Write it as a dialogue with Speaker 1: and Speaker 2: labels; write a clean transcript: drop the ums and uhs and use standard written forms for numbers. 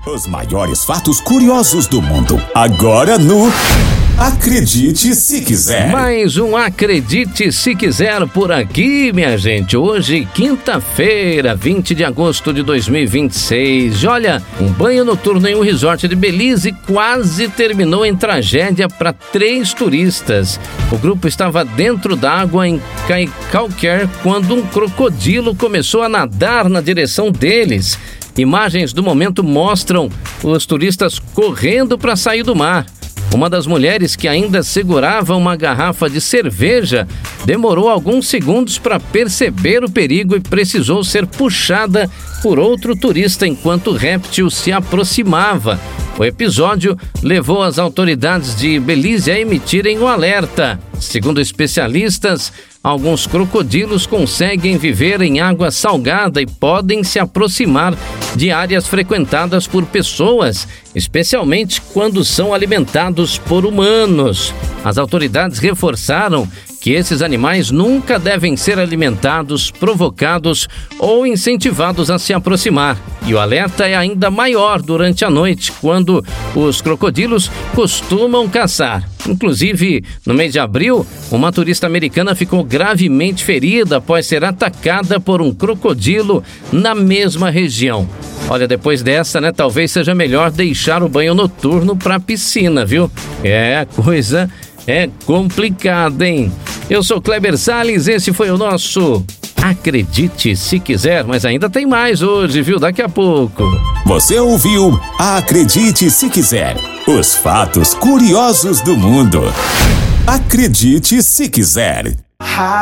Speaker 1: Os maiores fatos curiosos do mundo. Agora no Acredite Se Quiser.
Speaker 2: Mais um Acredite Se Quiser por aqui, minha gente. Hoje, quinta-feira, 20 de agosto de 2026. Olha, um banho noturno em um resort de Belize quase terminou em tragédia para 3 turistas. O grupo estava dentro d'água em Kaikalker quando um crocodilo começou a nadar na direção deles. Imagens do momento mostram os turistas correndo para sair do mar. Uma das mulheres, que ainda segurava uma garrafa de cerveja, demorou alguns segundos para perceber o perigo e precisou ser puxada por outro turista enquanto o réptil se aproximava. O episódio levou as autoridades de Belize a emitirem um alerta. Segundo especialistas, alguns crocodilos conseguem viver em água salgada e podem se aproximar de áreas frequentadas por pessoas, especialmente quando são alimentados por humanos. As autoridades reforçaram que esses animais nunca devem ser alimentados, provocados ou incentivados a se aproximar. E o alerta é ainda maior durante a noite, quando os crocodilos costumam caçar. Inclusive, no mês de abril, uma turista americana ficou gravemente ferida após ser atacada por um crocodilo na mesma região. Olha, depois dessa, talvez seja melhor deixar o banho noturno para a piscina, viu? A coisa é complicada, hein? Eu sou Kleber Salles, esse foi o nosso Acredite Se Quiser, mas ainda tem mais hoje, viu? Daqui a pouco.
Speaker 1: Você ouviu Acredite Se Quiser. Os fatos curiosos do mundo. Acredite Se Quiser.